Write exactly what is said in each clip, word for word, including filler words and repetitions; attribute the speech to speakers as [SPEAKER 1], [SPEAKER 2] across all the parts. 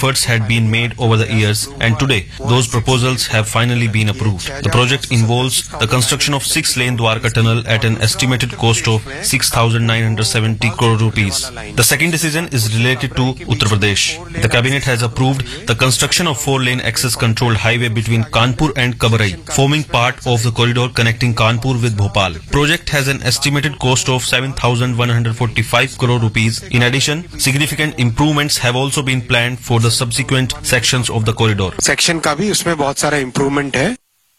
[SPEAKER 1] efforts had been made over the years, and today those proposals have finally been approved. The project involves the construction of six-lane Dwarka tunnel at an estimated cost of six thousand nine hundred seventy crore rupees. The second decision is related to Uttar Pradesh. The cabinet has approved the construction of four-lane access-controlled highway between Kanpur and Kabarai, forming part of the corridor connecting Kanpur with Bhopal. Project has an estimated cost of seven thousand one hundred forty-five crore rupees. In addition, significant improvements have also been planned for the subsequent sections of the corridor.
[SPEAKER 2] Section का भी उसमें बहुत सारा improvement है.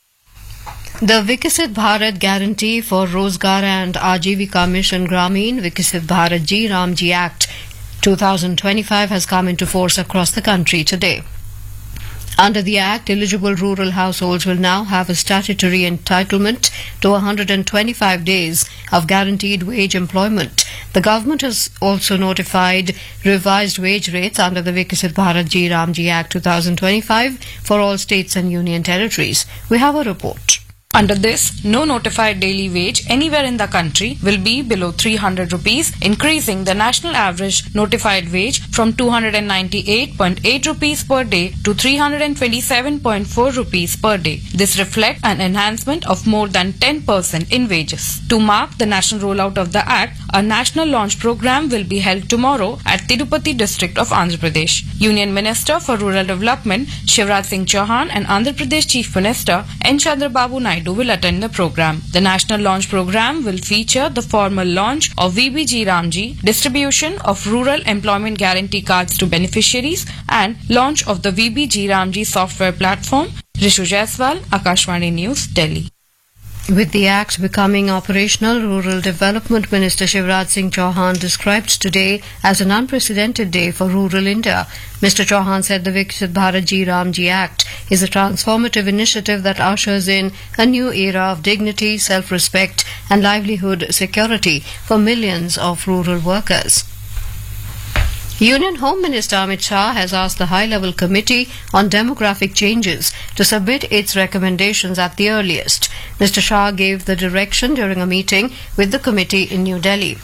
[SPEAKER 3] The Viksit Bharat Guarantee for Rozgar and Ajivika Mission Gramin Viksit Bharat Ji Ramji Act twenty twenty-five has come into force across the country today. Under the Act, eligible rural households will now have a statutory entitlement to one hundred twenty-five days of guaranteed wage employment. The government has also notified revised wage rates under the Viksit Bharat Ji Ramji Act twenty twenty-five for all states and union territories. We have a report.
[SPEAKER 4] Under this, no notified daily wage anywhere in the country will be below three hundred rupees, increasing the national average notified wage from two hundred ninety-eight point eight rupees per day to three hundred twenty-seven point four rupees per day. This reflects an enhancement of more than ten percent in wages. To mark the national rollout of the Act, a national launch program will be held tomorrow at Tirupati district of Andhra Pradesh. Union Minister for Rural Development Shivraj Singh Chauhan and Andhra Pradesh Chief Minister N. Chandrababu Naidu will attend the program. The national launch program will feature the formal launch of V B G Ramji, distribution of rural employment guarantee cards to beneficiaries, and launch of the V B G Ramji software platform. Rishu Jaiswal, Akashvani News, Delhi.
[SPEAKER 3] With the Act becoming operational, Rural Development Minister Shivraj Singh Chauhan described today as an unprecedented day for rural India. Mister Chauhan said the Viksit Bharat Ji Ramji Act is a transformative initiative that ushers in a new era of dignity, self-respect and livelihood security for millions of rural workers. Union Home Minister Amit Shah has asked the High-Level Committee on Demographic Changes to submit its recommendations at the earliest. Mister Shah gave the direction during a meeting with the committee in New Delhi.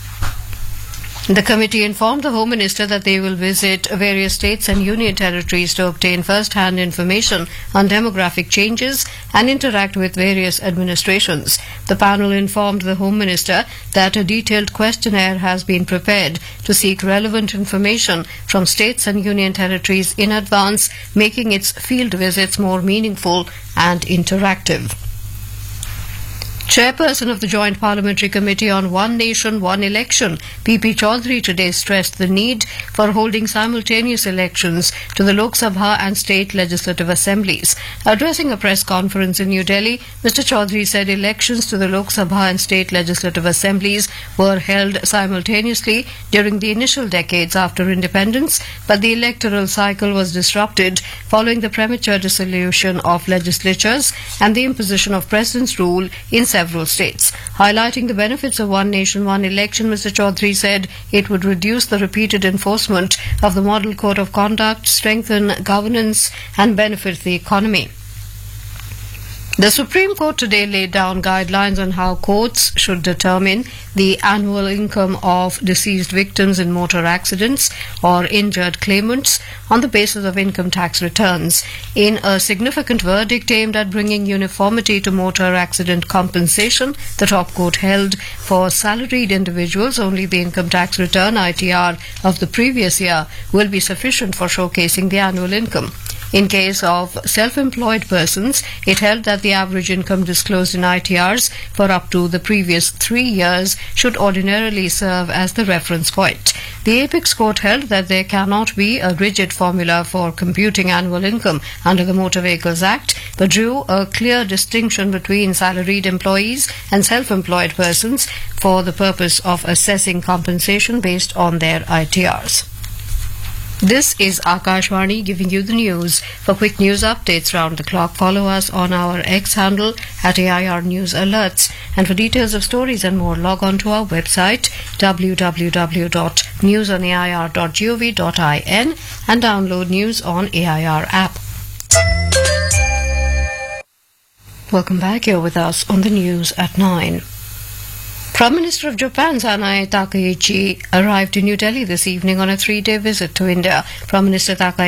[SPEAKER 3] The committee informed the Home Minister that they will visit various states and union territories to obtain first-hand information on demographic changes and interact with various administrations. The panel informed the Home Minister that a detailed questionnaire has been prepared to seek relevant information from states and union territories in advance, making its field visits more meaningful and interactive. Chairperson of the Joint Parliamentary Committee on One Nation, One Election, P P Chaudhary, today stressed the need for holding simultaneous elections to the Lok Sabha and state legislative assemblies. Addressing a press conference in New Delhi, Mister Chaudhary said elections to the Lok Sabha and state legislative assemblies were held simultaneously during the initial decades after independence, but the electoral cycle was disrupted following the premature dissolution of legislatures and the imposition of President's rule in several states. Highlighting the benefits of One Nation, One Election, Mister Chaudhary said it would reduce the repeated enforcement of the Model Code of Conduct, strengthen governance and benefit the economy. The Supreme Court today laid down guidelines on how courts should determine the annual income of deceased victims in motor accidents or injured claimants on the basis of income tax returns. In a significant verdict aimed at bringing uniformity to motor accident compensation, the top court held for salaried individuals only the income tax return I T R of the previous year will be sufficient for showcasing the annual income. In case of self-employed persons, it held that the average income disclosed in I T Rs for up to the previous three years should ordinarily serve as the reference point. The Apex Court held that there cannot be a rigid formula for computing annual income under the Motor Vehicles Act, but drew a clear distinction between salaried employees and self-employed persons for the purpose of assessing compensation based on their I T Rs. This is Akashvani giving you the news. For quick news updates round the clock, follow us on our X handle at A I R News Alerts. And for details of stories and more, log on to our website w w w dot news on a i r dot gov dot in and download News on A I R app. Welcome back. You're with us on the news at nine. Prime Minister of Japan Sanae Takaichi arrived in New Delhi this evening on a three-day visit to India. Prime Minister Takaichi